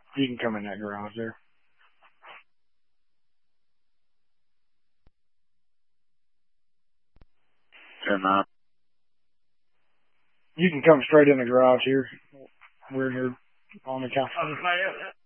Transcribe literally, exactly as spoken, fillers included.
You can come in that garage there. ten nine. You can come straight in the garage here. We're here on the couch.